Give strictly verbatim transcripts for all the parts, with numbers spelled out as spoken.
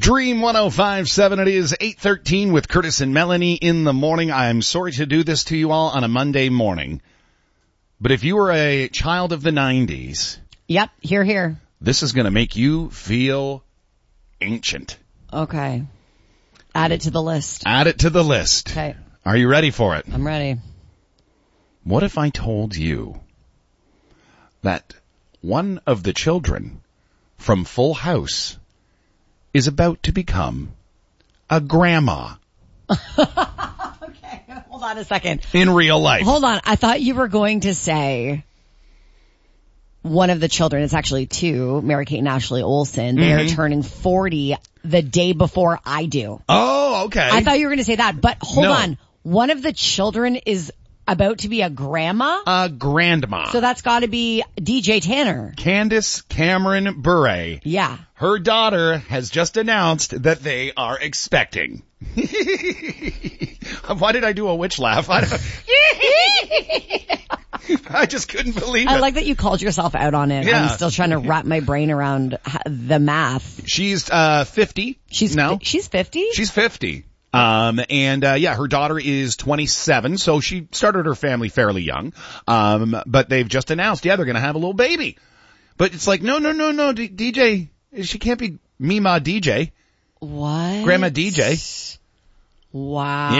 Dream one oh five point seven, it is eight thirteen with Curtis and Melanie in the morning. I'm sorry to do this to you all on a Monday morning, but if you were a child of the nineties... Yep, here, here. This is going to make you feel ancient. Okay. Add it to the list. Add it to the list. Okay. Are you ready for it? I'm ready. What if I told you that one of the children from Full House is about to become a grandma? Okay, hold on a second. In real life. Hold on. I thought you were going to say one of the children, it's actually two, Mary-Kate and Ashley Olsen, they're Mm-hmm. turning forty the day before I do. Oh, okay. I thought you were going to say that, but hold No. on. One of the children is about to be a grandma? A grandma. So that's got to be D J Tanner. Candace Cameron Bure. Yeah. Her daughter has just announced that they are expecting. Why did I do a witch laugh? I, don't... I just couldn't believe it. I like that you called yourself out on it. Yeah. I'm still trying to wrap my brain around h- the math. She's uh fifty. She's no. She's fifty? She's fifty. Um, and, uh, yeah, her daughter is twenty-seven, so she started her family fairly young. Um, but they've just announced, yeah, they're gonna have a little baby. But it's like, no, no, no, no, D- DJ, she can't be Mima D J. What? Grandma D J. Wow.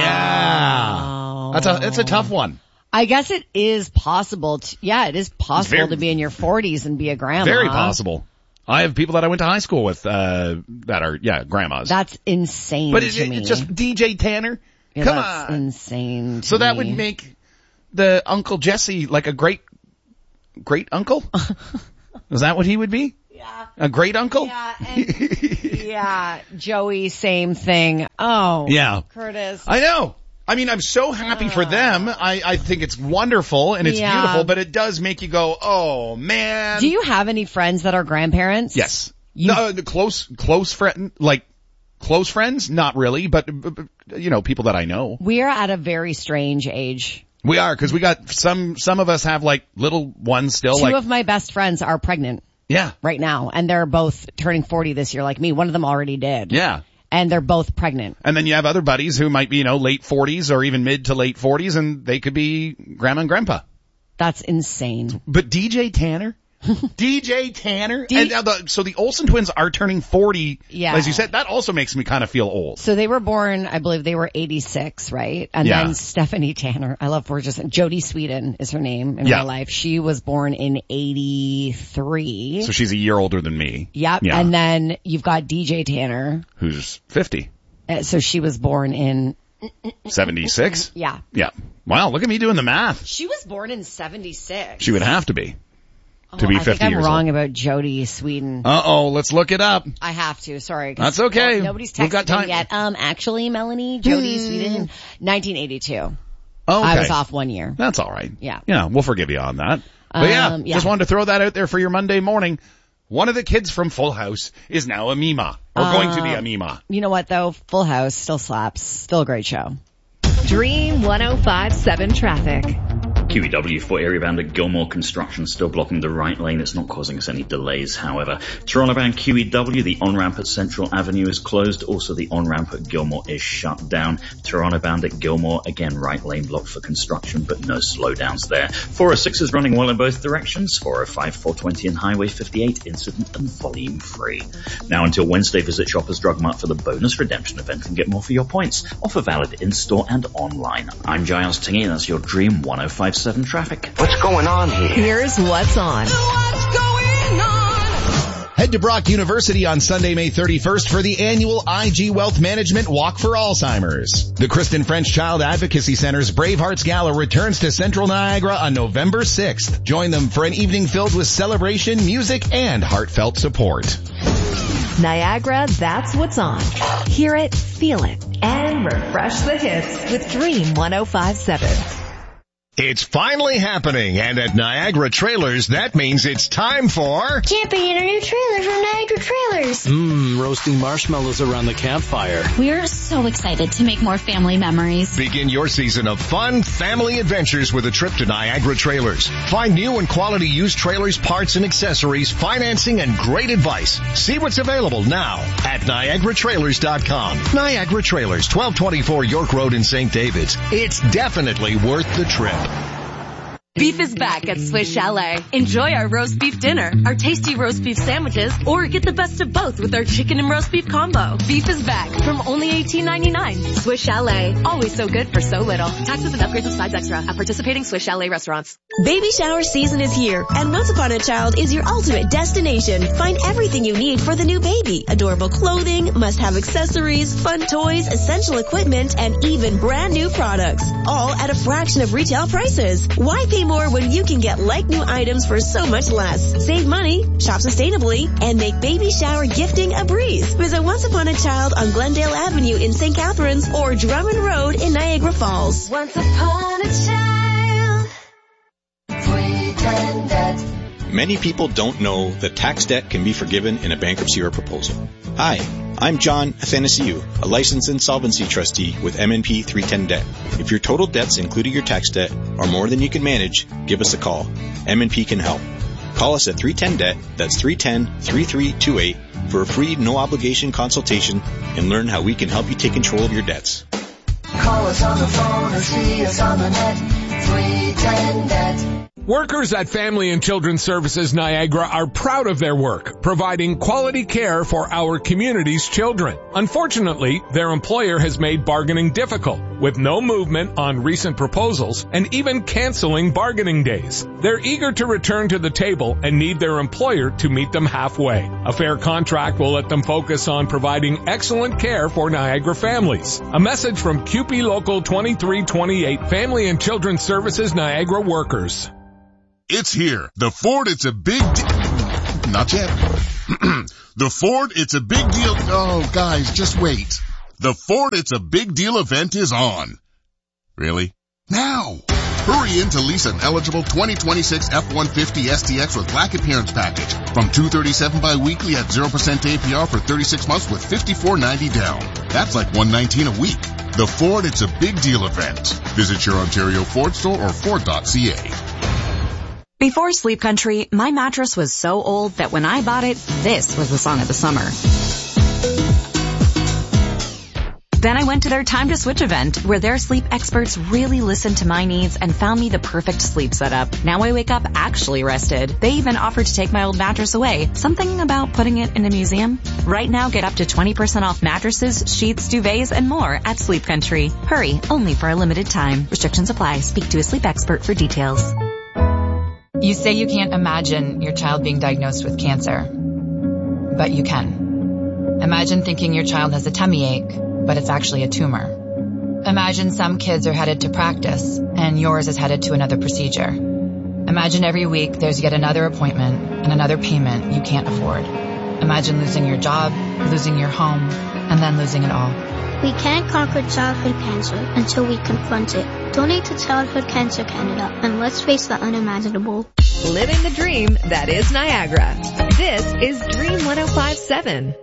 Yeah. That's a, that's a tough one. I guess it is possible to, yeah, it is possible Very- to be in your forties and be a grandma. Very possible. I have people that I went to high school with, uh, that are, yeah, grandmas. That's insane But it, to it, me. it's just D J Tanner. Yeah, Come that's on. insane to So that me. would make the Uncle Jesse like a great, great uncle? Is that what he would be? Yeah. A great uncle? Yeah, and, yeah, Joey, same thing. Oh. Yeah. Curtis. I know. I mean, I'm so happy for them. I, I think it's wonderful and it's Yeah. beautiful, but it does make you go, oh man. Do you have any friends that are grandparents? Yes. You- No, the close, close friend, like close friends? Not really, but, but, but, you know, people that I know. We're at a very strange age. We are, cause we got some, some of us have like little ones still. Two like, of my best friends are pregnant yeah, right now, and they're both turning forty this year like me. One of them already did. yeah. And they're both pregnant. And then you have other buddies who might be, you know, late forties or even mid to late forties and they could be grandma and grandpa. That's insane. But D J Tanner? D J Tanner? D- and now the, so the Olsen twins are turning forty. Yeah. As you said, that also makes me kind of feel old. So they were born, I believe they were eighty-six, right? And Yeah. then Stephanie Tanner, I love, we're just, Jodie Sweden is her name in Yeah. real life. She was born in eighty-three. So she's a year older than me. Yep. Yeah. And then you've got D J Tanner. Who's fifty. Uh, So she was born in, seventy-six? yeah. Yeah. Wow, look at me doing the math. She was born in seventy-six. She would have to be. To Oh, be I fifty think I'm years wrong old. about Jodie Sweden. Uh-oh, let's look it up. I have to, sorry. 'cause- That's okay. well, nobody's We've texted got time. me yet. Um, actually, Melanie, Jodie Sweden, nineteen eighty-two. Oh, okay. I was off one year. That's all right. Yeah. Yeah, we'll forgive you on that. But yeah, Um, yeah. just wanted to throw that out there for your Monday morning. One of the kids from Full House is now a Mima. Or going to be a Mima. You know what though? Full House still slaps. Still a great show. Dream one oh five point seven traffic. Q E W for area bound at Gilmore Construction still blocking the right lane. It's not causing us any delays, however. Toronto bound Q E W, the on-ramp at Central Avenue is closed. Also, the on-ramp at Gilmore is shut down. Toronto bound at Gilmore, again, right lane blocked for construction, but no slowdowns there. four oh six is running well in both directions. four oh five, four twenty and Highway fifty-eight, incident and volume free. Now until Wednesday, visit Shoppers Drug Mart for the bonus redemption event and get more for your points. Offer valid in-store and online. I'm Giles Tingy, and that's your Dream one oh five point seven traffic. What's going on here? Here's what's on. Head to Brock University on Sunday, May thirty-first for the annual I G Wealth Management Walk for Alzheimer's. The Kristen French Child Advocacy Center's Bravehearts Gala returns to Central Niagara on November sixth. Join them for an evening filled with celebration, music, and heartfelt support. Niagara, that's what's on. Hear it, feel it, and refresh the hits with Dream one oh five point seven. It's finally happening, and at Niagara Trailers, that means it's time for... camping in our new trailer from Niagara Trailers. Mmm, roasting marshmallows around the campfire. We're so excited to make more family memories. Begin your season of fun family adventures with a trip to Niagara Trailers. Find new and quality used trailers, parts, and accessories, financing, and great advice. See what's available now at Niagara Trailers dot com. Niagara Trailers, twelve twenty-four York Road in Saint David's. It's definitely worth the trip. Beef is back at Swiss Chalet. Enjoy our roast beef dinner, our tasty roast beef sandwiches, or get the best of both with our chicken and roast beef combo. Beef is back from only eighteen ninety-nine. Swiss Chalet, always so good for so little. Taxes and upgrades of sides extra at participating Swiss Chalet restaurants. Baby shower season is here, and Once Upon a Child is your ultimate destination. Find everything you need for the new baby. Adorable clothing, must-have accessories, fun toys, essential equipment, and even brand new products. All at a fraction of retail prices. Why pay more when you can get like new items for so much less? Save money, shop sustainably, and make baby shower gifting a breeze. Visit Once Upon a Child on Glendale Avenue in Saint Catharines or Drummond Road in Niagara Falls. Once upon a child, three ten debt. Many people don't know that tax debt can be forgiven in a bankruptcy or proposal. Hi, I'm John Athanasiou, a licensed insolvency trustee with M N P three ten Debt. If your total debts, including your tax debt, are more than you can manage, give us a call. M N P can help. Call us at three ten debt, that's three one zero, three three two eight, for a free, no-obligation consultation and learn how we can help you take control of your debts. Call us on the phone or see us on the net, three ten debt. Workers at Family and Children's Services Niagara are proud of their work, providing quality care for our community's children. Unfortunately, their employer has made bargaining difficult, with no movement on recent proposals and even canceling bargaining days. They're eager to return to the table and need their employer to meet them halfway. A fair contract will let them focus on providing excellent care for Niagara families. A message from C U P E Local twenty-three twenty-eight, Family and Children's Services Niagara workers. It's here. The Ford It's a Big Deal. Not yet. The Ford It's a Big Deal. Oh, guys, just wait. The Ford It's a Big Deal event is on. Really? Now. Hurry in to lease an eligible twenty twenty-six F one fifty S T X with black appearance package from two hundred thirty-seven dollars bi-weekly at zero percent A P R for thirty-six months with fifty-four ninety down. That's like one hundred nineteen dollars a week. The Ford It's a Big Deal event. Visit your Ontario Ford store or Ford dot C A. Before Sleep Country, my mattress was so old that when I bought it, this was the song of the summer. Then I went to their Time to Switch event, where their sleep experts really listened to my needs and found me the perfect sleep setup. Now I wake up actually rested. They even offered to take my old mattress away. Something about putting it in a museum? Right now, get up to twenty percent off mattresses, sheets, duvets, and more at Sleep Country. Hurry, only for a limited time. Restrictions apply. Speak to a sleep expert for details. You say you can't imagine your child being diagnosed with cancer, but you can. Imagine thinking your child has a tummy ache, but it's actually a tumor. Imagine some kids are headed to practice, and yours is headed to another procedure. Imagine every week there's yet another appointment and another payment you can't afford. Imagine losing your job, losing your home, and then losing it all. We can't conquer childhood cancer until we confront it. Donate to Childhood Cancer Canada, and let's face the unimaginable. Living the dream that is Niagara. This is Dream one oh five point seven.